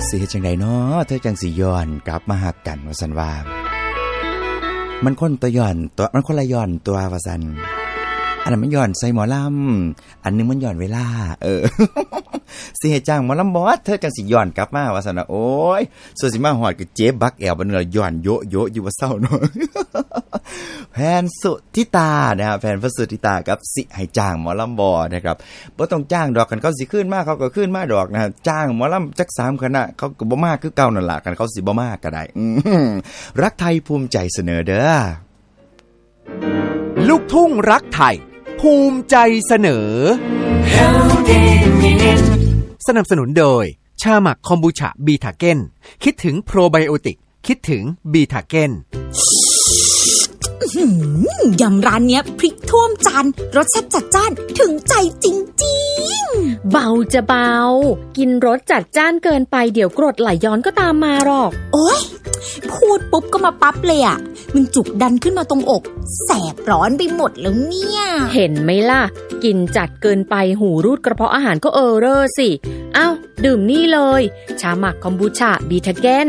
สิเฮ็ดจังได๋น้อเธอจังสิย้อนกลับมาฮักกันว่าซั่นว่ามันคนตัวย้อนตัวมันคนละย้อนตัวว่าซั่นอันนั้นมันย้อนใส่หมอลำอันนึงมันย้อนเวลาสิให้จ้างหมอลำบ่เธอจังสิย้อนกลับมาว่าซั่นน่ะโอ้ยส่วนสิมาฮอดก็เจ็บบักแอวบัดนี้ย้อนโยอยู่ว่าเศร้าเนาะแผนสุธิตานะครับแผนพระสุธิตากับสิให้จ้างหมอลำบ่นะครับบ่ต้องจ้างดอกกันเขาสิขึ้นมาเขาก็ขึ้นมาดอกนะจ้างหมอลำจัก3คณะเขาก็บ่มาคือเก่านั่นล่ะกันเขาสิบ่มาก็ได้รักไทยภูมิใจเสนอเด้อลูกทุ่งรักไทยภูมิใจเสนอสนับสนุนโดยชาหมักคอมบูชาบีทาเก้นคิดถึงโปรไบโอติกคิดถึงบีทาเก้นยำร้านเนี้ยพริกท่วมจานรสจัดจ้านถึงใจจริงๆเบาจะเบากินรสจัดจ้านเกินไปเดี๋ยวกรดไหลย้อนก็ตามมาหรอกโอ๊ยพูดปุ๊บก็มาปั๊บเลยอ่ะมันจุกดันขึ้นมาตรงอกแสบร้อนไปหมดแล้วเนี่ยเห็นไหมล่ะกินจัดเกินไปหูรูดกระเพาะอาหารก็เออเร่อสิอ้าวดื่มนี่เลยชาหมักคอมบูชาบีทาเก้น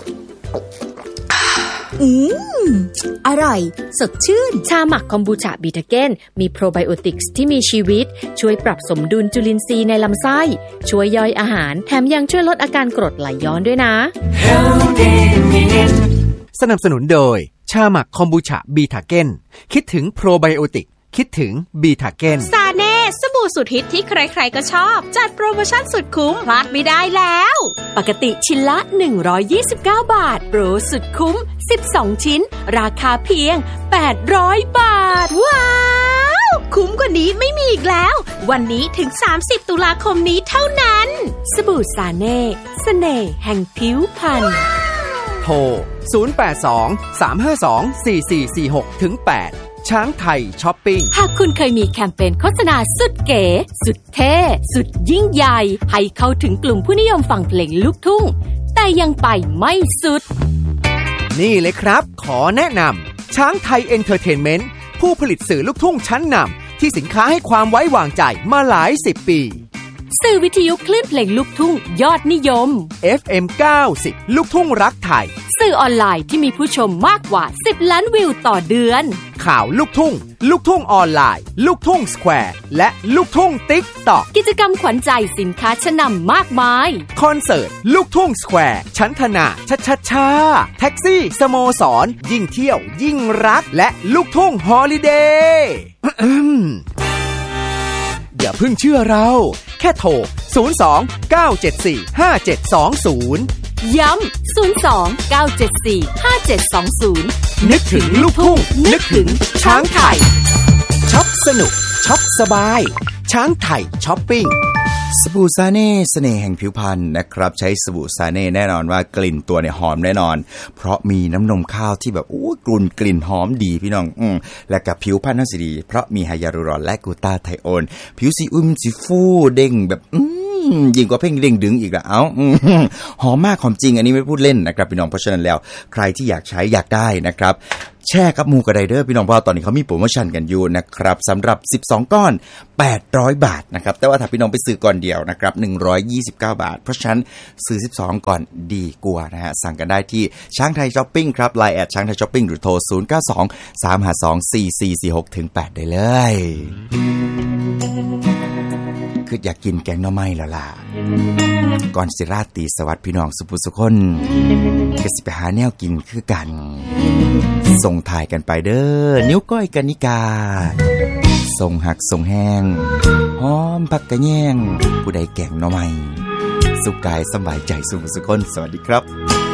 อร่อยสดชื่นชาหมักคอมบูชาบีทาเก้นมีโปรไบโอติกส์ที่มีชีวิตช่วยปรับสมดุลจุลินทรีย์ในลำไส้ช่วยย่อยอาหารแถมยังช่วยลดอาการกรดไหลย้อนด้วยนะสนับสนุนโดยชาหมักคอมบูชาบีทาเก้นคิดถึงโปรไบโอติกคิดถึงบีทาเก้นซาเน่สบู่สุดฮิตที่ใครๆก็ชอบจัดโปรโมชั่นสุดคุ้มพลาดไม่ได้แล้วปกติชิ้นละ129 บาทโปรสุดคุ้ม12ชิ้นราคาเพียง800 บาทว้าวคุ้มกว่านี้ไม่มีอีกแล้ววันนี้ถึง30 ตุลาคมนี้เท่านั้นสบู่ซาเน่เสน่ห์แห่งผิวพรรณโทร082-352-4446-8ช้างไทยช้อปปิ้งหากคุณเคยมีแคมเปญโฆษณาสุดเก๋สุดเท่สุดยิ่งใหญ่ให้เข้าถึงกลุ่มผู้นิยมฟังเพลงลูกทุ่งแต่ยังไปไม่สุดนี่เลยครับขอแนะนำช้างไทยเอนเตอร์เทนเมนต์ผู้ผลิตสื่อลูกทุ่งชั้นนำที่สินค้าให้ความไว้วางใจมาหลาย10 ปีสื่อวิทยุคลื่นเพลงลูกทุ่งยอดนิยม FM 90ลูกทุ่งรักไทยสื่อออนไลน์ที่มีผู้ชมมากกว่า10 ล้านวิวต่อเดือนข่าวลูกทุ่งลูกทุ่งออนไลน์ลูกทุ่งสแควร์และลูกทุ่งติ๊กต็อกกิจกรรมขวัญใจสินค้าชั้นนำมากมายคอนเสิร์ตลูกทุ่งสแควร์ชั้นธนาช้าแท็กซี่สโมสรยิ่งเที่ยวยิ่งรักและลูกทุ่งฮอลิเดย์อย่าเพิ่งเชื่อเราแค่โทร02-974-5720 ย้ำ02-974-5720 นึกถึงลูกทุ่งนึกถึงช้างไทยช็อปสนุกช็อปสบายช้างไทยช้อปปิ้งสบู่ซาเน่เสน่ห์แห่งผิวพรรณนะครับใช้สบู่ซาเน่แน่นอนว่ากลิ่นตัวเนี่ยหอมแน่นอนเพราะมีน้ำนมข้าวที่แบบกลิ่นหอมดีพี่น้องและกับผิวพรรณน่าสิดีเพราะมีไฮยาลูรอนและกลูตาไทโอนผิวสีสีฟูเด้งแบบยิ่งกว่าเพ่งเด้งดึงอีกละหอมมากหอมจริงอันนี้ไม่พูดเล่นนะครับพี่น้องเพราะฉะนั้นแล้วใครที่อยากใช้อยากได้นะครับแช่กับมูกระไดเดอร์พี่น้องเพราะตอนนี้เขามีโปรโมชั่นกันอยู่นะครับสำหรับ12ก้อน800 บาทนะครับแต่ว่าถ้าพี่น้องไปซื้อก่อนเดียวนะครับ129 บาทเพราะฉะนั้นซื้อ12ก่อนดีกว่านะฮะสั่งกันได้ที่ช้างไทยช้อปปิ้งครับ LINE@ ช้างไทยช้อปปิ้งหรือโทร092-352-4446-8ได้เลยคืออยากกินแกงหน่อไม้แล้วล่ะก่อนสิราตรีสวัสดิ์พี่น้องสุภุสุคนก็สิไปหาแนวกินคือกันส่งถ่ายกันไปเด้อนิ้วก้อยกนิกาส่งหักส่งแห้งหอมผักกะแยงผู้ใดแกงหน่อไม้สุขกายสบายใจสุภุสุคนสวัสดีครับ